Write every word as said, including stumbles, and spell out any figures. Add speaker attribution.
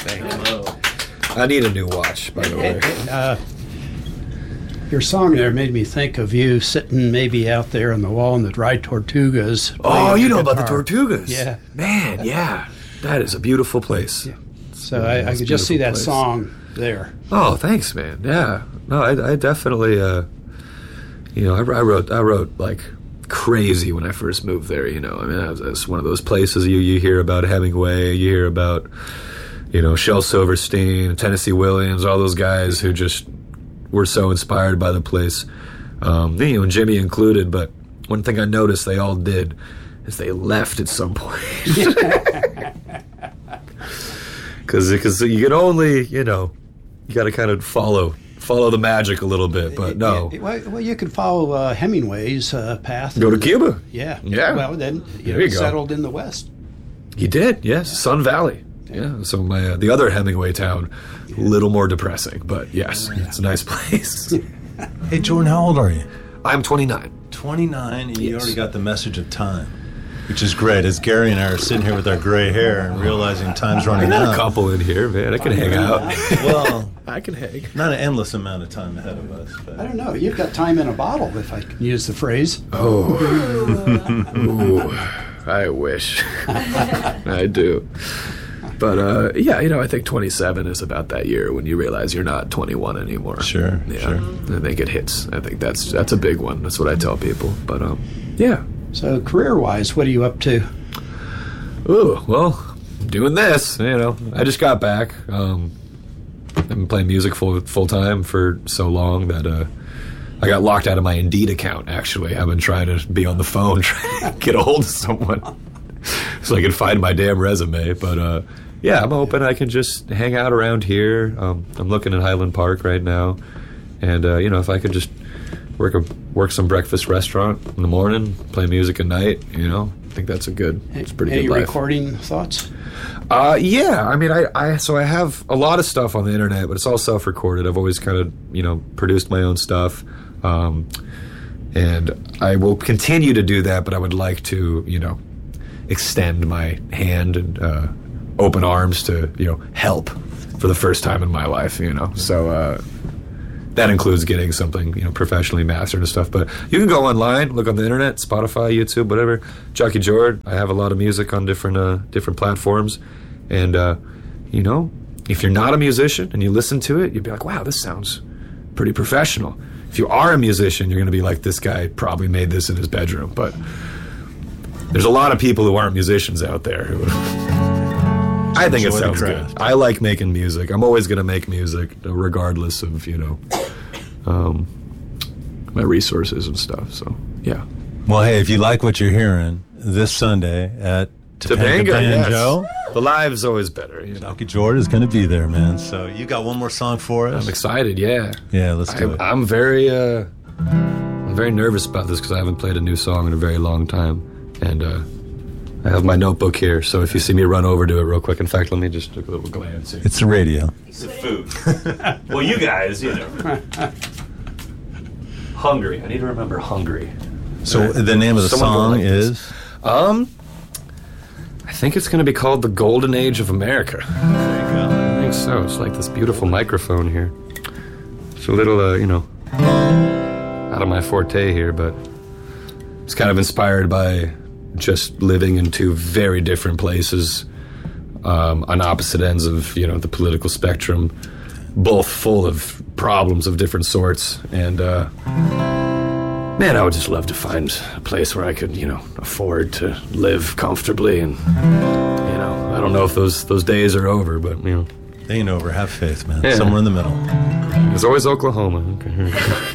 Speaker 1: Thank you. I need a new watch, by the way.
Speaker 2: Uh, your song there made me think of you sitting maybe out there on the wall in the Dry Tortugas.
Speaker 1: Oh, you know
Speaker 2: guitar.
Speaker 1: about the Tortugas?
Speaker 2: Yeah.
Speaker 1: Man, yeah. That is a beautiful place.
Speaker 2: Yeah. So I, I could just see that
Speaker 1: place.
Speaker 2: song there.
Speaker 1: Oh, thanks, man. Yeah. No, I, I definitely, uh, you know, I, I wrote, I wrote like crazy when I first moved there. You know, I mean, it's was one of those places you you hear about Hemingway, you hear about, you know, Shel Silverstein, Tennessee Williams, all those guys who just were so inspired by the place. Um, you know, and Jimmy included. But one thing I noticed they all did is they left at some point. Because because you can only, you know, you got to kind of follow follow the magic a little bit, but no.
Speaker 2: Yeah, well, well, you could follow uh, Hemingway's uh, path.
Speaker 1: Go to Cuba.
Speaker 2: Yeah.
Speaker 1: Yeah.
Speaker 2: Well, then you,
Speaker 1: There
Speaker 2: know,
Speaker 1: you go.
Speaker 2: settled in the West.
Speaker 1: He did, yes. Sun Valley. Yeah. So my uh, the other Hemingway town, a little more depressing, but yes, it's a nice place.
Speaker 3: Hey, Jordan, how old are you?
Speaker 1: I'm twenty-nine.
Speaker 3: twenty-nine, and you
Speaker 1: Yes.
Speaker 3: already got the message of time, which is great. As Gary and I are sitting here with our gray hair and realizing time's
Speaker 1: I
Speaker 3: running
Speaker 1: got
Speaker 3: out.
Speaker 1: a couple in here, man. I can hang out.
Speaker 3: Well,
Speaker 1: I can hang.
Speaker 3: not an endless amount of time ahead of us. But
Speaker 2: I don't know. You've got time in a bottle, if I can use the phrase.
Speaker 1: Oh. Ooh, I wish. I do. But, uh, yeah, you know, I think twenty-seven is about that year when you realize you're not twenty-one anymore.
Speaker 3: Sure,
Speaker 1: Yeah.
Speaker 3: sure.
Speaker 1: I think it hits. I think that's that's a big one. That's what I tell people. But, um, yeah.
Speaker 2: So career-wise, what are you up to?
Speaker 1: Ooh, well, doing this, you know. I just got back. Um, I've been playing music full full time for so long that uh, I got locked out of my Indeed account, actually. I've been trying to be on the phone, trying to get a hold of someone so I can find my damn resume. But, uh, yeah, I'm hoping I can just hang out around here. Um, I'm looking at Highland Park right now. And, uh, you know, if I could just work a, work some breakfast restaurant in the morning, play music at night, you know, I think that's a good, it's a pretty
Speaker 2: Any
Speaker 1: good life.
Speaker 2: recording thoughts?
Speaker 1: Uh, yeah, I mean, I, I, so I have a lot of stuff on the internet, but it's all self-recorded. I've always kind of, you know, produced my own stuff. Um, and I will continue to do that, but I would like to, you know, extend my hand and, uh, open arms to, you know, help for the first time in my life, you know. So, uh, that includes getting something, you know, professionally mastered and stuff. But you can go online, look on the internet, Spotify, YouTube, whatever. Jockey Jord. I have a lot of music on different uh, different platforms. And, uh, you know, if you're not a musician and you listen to it, you'd be like, wow, this sounds pretty professional. If you are a musician, you're going to be like, this guy probably made this in his bedroom. But there's a lot of people who aren't musicians out there who... I think it
Speaker 3: Enjoy the
Speaker 1: sounds
Speaker 3: craft.
Speaker 1: good. I like making music. I'm always going to make music, regardless of, you know, um, my resources and stuff. So, yeah.
Speaker 3: well, hey, if you like what you're hearing this Sunday at Topanga
Speaker 1: Topanga,
Speaker 3: Banjo,
Speaker 1: yes. The live's always better. You know?
Speaker 3: Jockey Jord is going to be there, man. So you got one more song for us?
Speaker 1: I'm excited, yeah.
Speaker 3: Yeah, let's do
Speaker 1: I,
Speaker 3: it.
Speaker 1: I'm very, uh, I'm very nervous about this because I haven't played a new song in a very long time. And, uh, I have my notebook here, so if you see me run over to it real quick, in fact, let me just take a little glance here.
Speaker 3: It's the radio.
Speaker 1: It's the food. Well, you guys, you know. Hungry. I need to remember hungry.
Speaker 3: So the name of the
Speaker 1: Someone go
Speaker 3: song
Speaker 1: like this.
Speaker 3: is?
Speaker 1: Um, I think it's going to be called The Golden Age of America.
Speaker 3: There you go.
Speaker 1: I think so. It's like this beautiful microphone here. It's a little, uh, you know, out of my forte here, but it's kind of inspired by just living in two very different places um, on opposite ends of, you know, the political spectrum, both full of problems of different sorts. And, uh, man, I would just love to find a place where I could, you know, afford to live comfortably. And, you know, I don't know if those, those days are over, but, you know.
Speaker 3: They ain't over. Have faith, man.
Speaker 1: Yeah.
Speaker 3: Somewhere in the middle.
Speaker 1: There's always Oklahoma. Okay.